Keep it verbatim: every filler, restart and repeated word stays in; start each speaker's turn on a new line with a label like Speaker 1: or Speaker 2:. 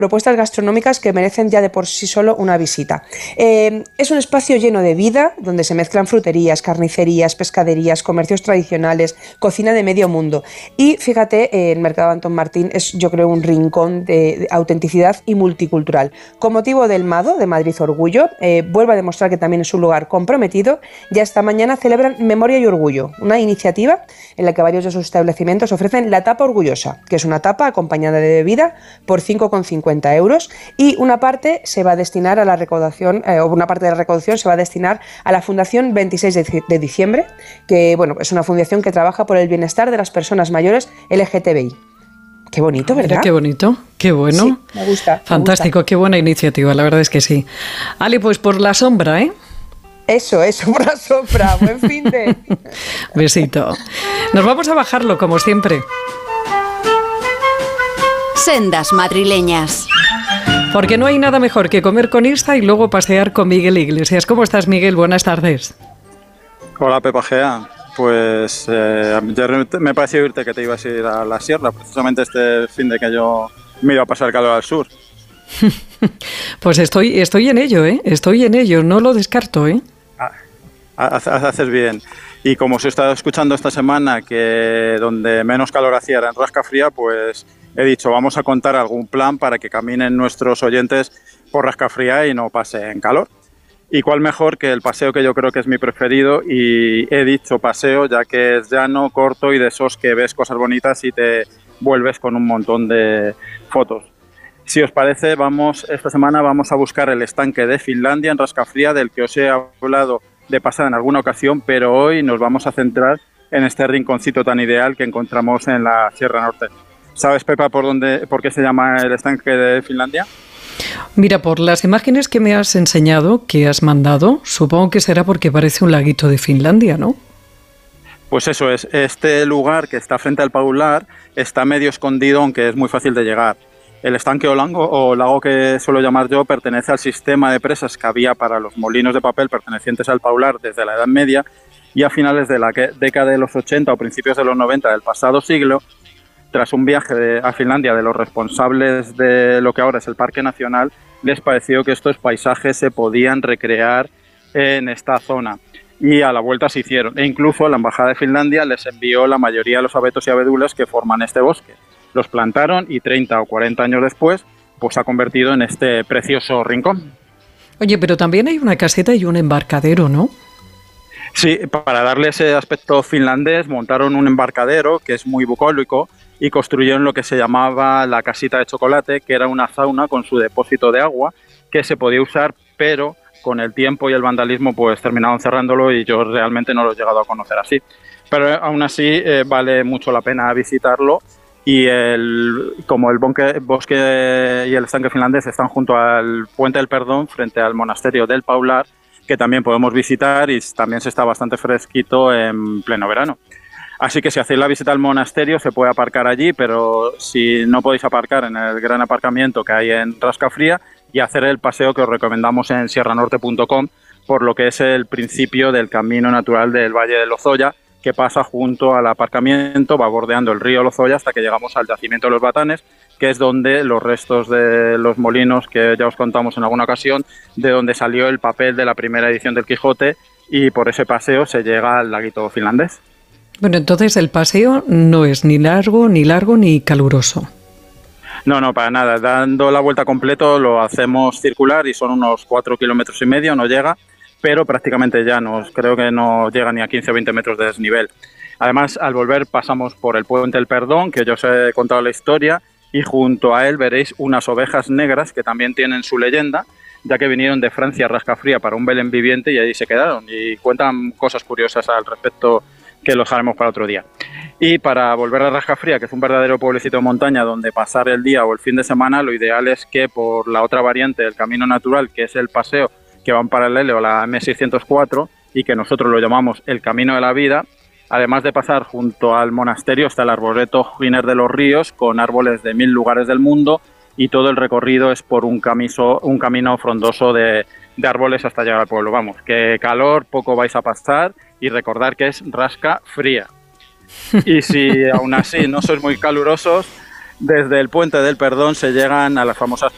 Speaker 1: propuestas gastronómicas que merecen ya de por sí solo una visita. Eh, es un espacio lleno de vida, donde se mezclan fruterías, carnicerías, pescaderías, comercios tradicionales, cocina de medio mundo. Y fíjate, eh, el Mercado Antón Martín es, yo creo, un rincón de, de autenticidad y multicultural. Con motivo del Mado, de Madrid Orgullo, eh, vuelve a demostrar que también es un lugar comprometido. Ya esta mañana celebran Memoria y Orgullo, una iniciativa en la que varios de sus establecimientos ofrecen la tapa orgullosa, que es una tapa acompañada de bebida por cinco con cincuenta euros, y una parte se va a destinar a la recaudación, eh, o una parte de la recaudación se va a destinar a la Fundación veintiséis de diciembre, que bueno, es una fundación que trabaja por el bienestar de las personas mayores L G T B I. Qué bonito, ¿verdad?
Speaker 2: Mira, qué bonito, qué bueno.
Speaker 1: Sí, me gusta.
Speaker 2: Fantástico,
Speaker 1: me gusta.
Speaker 2: Qué buena iniciativa, la verdad es que sí. Ale, pues por la sombra, ¿eh?
Speaker 1: Eso, eso, por la sombra. Buen fin de...
Speaker 2: Besito. Nos vamos a bajarlo, como siempre.
Speaker 3: Sendas madrileñas.
Speaker 2: Porque no hay nada mejor que comer con Irsa y luego pasear con Miguel Iglesias. ¿Cómo estás, Miguel? Buenas tardes.
Speaker 4: Hola, Pepa Gea. Pues eh, me pareció irte que te ibas a ir a la sierra, precisamente este fin de que yo me iba a pasar calor al sur.
Speaker 2: Pues estoy, estoy en ello, ¿eh? Estoy en ello, no lo descarto, ¿eh?
Speaker 4: Ah, haces bien. Y como os he estado escuchando esta semana que donde menos calor hacía era en Rascafría, pues he dicho, vamos a contar algún plan para que caminen nuestros oyentes por Rascafría y no pasen calor. Y cuál mejor que el paseo que yo creo que es mi preferido, y he dicho paseo ya que es llano, corto y de esos que ves cosas bonitas y te vuelves con un montón de fotos. Si os parece, vamos esta semana vamos a buscar el estanque de Finlandia en Rascafría, del que os he hablado de pasada en alguna ocasión, pero hoy nos vamos a centrar en este rinconcito tan ideal que encontramos en la Sierra Norte. ¿Sabes, Pepa, por dónde, por qué se llama el estanque de Finlandia?
Speaker 2: Mira, por las imágenes que me has enseñado, que has mandado, supongo que será porque parece un laguito de Finlandia, ¿no?
Speaker 4: Pues eso es, este lugar que está frente al Paular está medio escondido, aunque es muy fácil de llegar. El estanque o lago, o lago que suelo llamar yo, pertenece al sistema de presas que había para los molinos de papel pertenecientes al Paular desde la Edad Media, y a finales de la década de los ochenta o principios de los noventa del pasado siglo, tras un viaje de, a Finlandia de los responsables de lo que ahora es el Parque Nacional, les pareció que estos paisajes se podían recrear en esta zona. Y a la vuelta se hicieron. E incluso la Embajada de Finlandia les envió la mayoría de los abetos y abedules que forman este bosque. Los plantaron y treinta o cuarenta años después, pues se ha convertido en este precioso rincón.
Speaker 2: Oye, pero también hay una caseta y un embarcadero, ¿no?
Speaker 4: Sí, para darle ese aspecto finlandés montaron un embarcadero que es muy bucólico y construyeron lo que se llamaba la casita de chocolate, que era una sauna con su depósito de agua que se podía usar, pero con el tiempo y el vandalismo pues terminaron cerrándolo y yo realmente no lo he llegado a conocer así. Pero aún así eh, vale mucho la pena visitarlo, y el, como el bosque, bosque y el estanque finlandés están junto al Puente del Perdón, frente al monasterio del Paular, que también podemos visitar, y también se está bastante fresquito en pleno verano. Así que si hacéis la visita al monasterio se puede aparcar allí, pero si no podéis aparcar en el gran aparcamiento que hay en Rascafría, y hacer el paseo que os recomendamos en sierra norte punto com, por lo que es el principio del camino natural del Valle de Lozoya, que pasa junto al aparcamiento, va bordeando el río Lozoya hasta que llegamos al yacimiento de los Batanes, que es donde los restos de los molinos que ya os contamos en alguna ocasión, de donde salió el papel de la primera edición del Quijote, y por ese paseo se llega al laguito finlandés.
Speaker 2: Bueno, entonces el paseo no es ni largo, ni largo, ni caluroso.
Speaker 4: No, no, para nada. Dando la vuelta completo lo hacemos circular y son unos cuatro kilómetros y medio, no llega, pero prácticamente llanos. Creo que no llega ni a quince o veinte metros de desnivel. Además, al volver pasamos por el Puente del Perdón, que yo os he contado la historia, y junto a él veréis unas ovejas negras que también tienen su leyenda, ya que vinieron de Francia a Rascafría para un Belén viviente y allí se quedaron. Y cuentan cosas curiosas al respecto que los haremos para otro día. Y para volver a Rascafría, que es un verdadero pueblecito de montaña donde pasar el día o el fin de semana, lo ideal es que por la otra variante del camino natural, que es el paseo que va en paralelo a la eme seiscientos cuatro y que nosotros lo llamamos el Camino de la Vida, además de pasar junto al monasterio está el arboreto Giner de los Ríos, con árboles de mil lugares del mundo, y todo el recorrido es por un, camiso, un camino frondoso de, de árboles hasta llegar al pueblo. Vamos, que calor poco vais a pasar, y recordar que es Rascafría. Y si aún así no sois muy calurosos, desde el Puente del Perdón se llegan a las famosas